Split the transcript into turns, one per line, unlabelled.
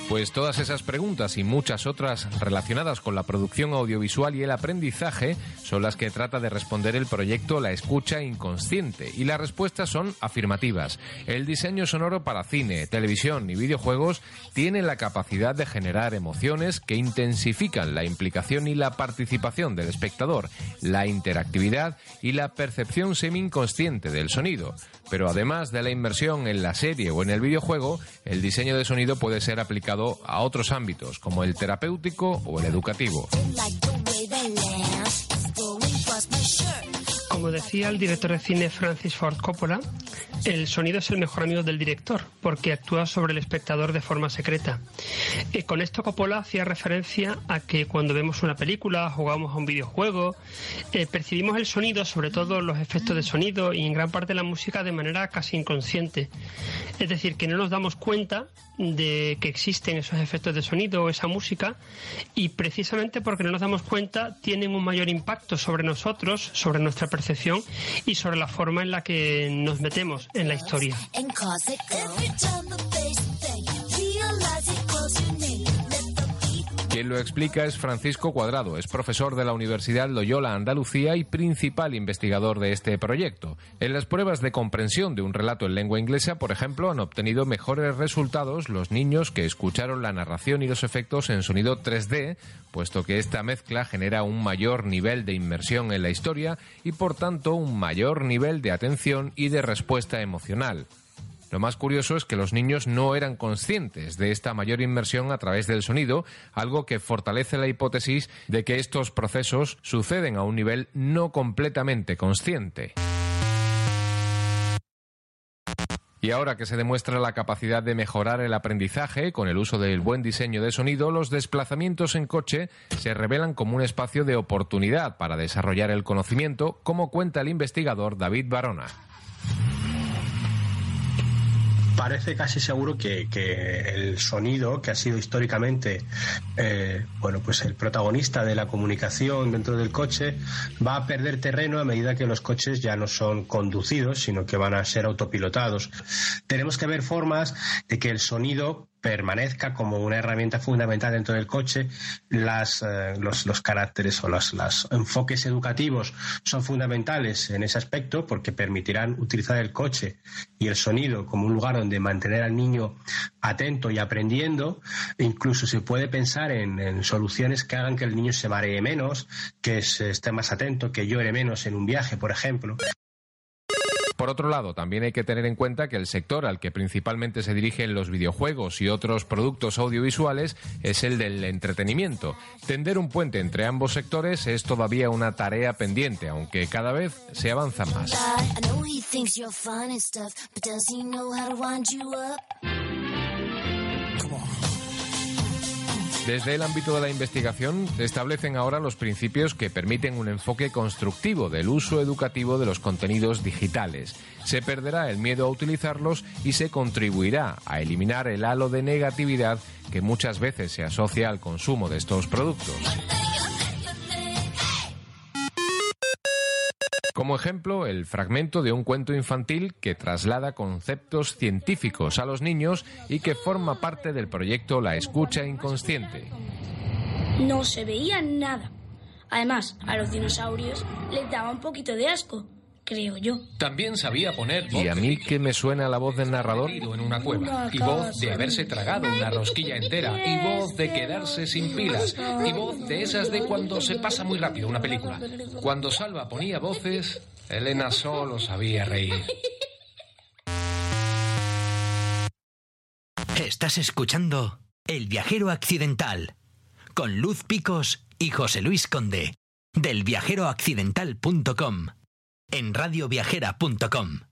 Pues todas esas preguntas y muchas otras relacionadas con la producción audiovisual y el aprendizaje son las que trata de responder el proyecto La Escucha Inconsciente, y las respuestas son afirmativas. El diseño sonoro para cine, televisión y videojuegos tiene la capacidad de generar emociones que intensifican la implicación y la participación del espectador, la interactividad y la percepción semi-inconsciente del sonido. Pero además de la inmersión en la serie o en el videojuego, el diseño de sonido puede ser aplicado a otros ámbitos, como el terapéutico o el educativo.
Como decía el director de cine Francis Ford Coppola, el sonido es el mejor amigo del director, porque actúa sobre el espectador de forma secreta. Con esto Coppola hacía referencia a que cuando vemos una película, jugamos a un videojuego, percibimos el sonido, sobre todo los efectos de sonido y en gran parte la música, de manera casi inconsciente. Es decir, que no nos damos cuenta de que existen esos efectos de sonido o esa música, y precisamente porque no nos damos cuenta tienen un mayor impacto sobre nosotros, sobre nuestra percepción y sobre la forma en la que nos metemos en la historia.
Quien lo explica es Francisco Cuadrado, es profesor de la Universidad Loyola Andalucía y principal investigador de este proyecto. En las pruebas de comprensión de un relato en lengua inglesa, por ejemplo, han obtenido mejores resultados los niños que escucharon la narración y los efectos en sonido 3D, puesto que esta mezcla genera un mayor nivel de inmersión en la historia y, por tanto, un mayor nivel de atención y de respuesta emocional. Lo más curioso es que los niños no eran conscientes de esta mayor inmersión a través del sonido, algo que fortalece la hipótesis de que estos procesos suceden a un nivel no completamente consciente. Y ahora que se demuestra la capacidad de mejorar el aprendizaje con el uso del buen diseño de sonido, los desplazamientos en coche se revelan como un espacio de oportunidad para desarrollar el conocimiento, como cuenta el investigador David Barona.
Parece casi seguro que el sonido, que ha sido históricamente pues el protagonista de la comunicación dentro del coche, va a perder terreno a medida que los coches ya no son conducidos, sino que van a ser autopilotados. Tenemos que ver formas de que el sonido permanezca como una herramienta fundamental dentro del coche. Los caracteres o los enfoques educativos son fundamentales en ese aspecto, porque permitirán utilizar el coche y el sonido como un lugar donde mantener al niño atento y aprendiendo. Incluso se puede pensar en soluciones que hagan que el niño se maree menos, que esté más atento, que llore menos en un viaje, por ejemplo.
Por otro lado, también hay que tener en cuenta que el sector al que principalmente se dirigen los videojuegos y otros productos audiovisuales es el del entretenimiento. Tender un puente entre ambos sectores es todavía una tarea pendiente, aunque cada vez se avanza más. Desde el ámbito de la investigación se establecen ahora los principios que permiten un enfoque constructivo del uso educativo de los contenidos digitales. Se perderá el miedo a utilizarlos y se contribuirá a eliminar el halo de negatividad que muchas veces se asocia al consumo de estos productos. Como ejemplo, el fragmento de un cuento infantil que traslada conceptos científicos a los niños y que forma parte del proyecto La Escucha Inconsciente.
No se veía nada. Además, a los dinosaurios les daba un poquito de asco, creo yo.
También sabía poner voz.
¿Y a mí qué me suena la voz del narrador?
En una cueva, y voz de haberse tragado una rosquilla entera, y voz de quedarse sin pilas, y voz de esas de cuando se pasa muy rápido una película. Cuando Salva ponía voces, Elena solo sabía reír.
Estás escuchando El Viajero Accidental, con Luz Picos y José Luis Conde, del viajeroaccidental.com. En radioviajera.com.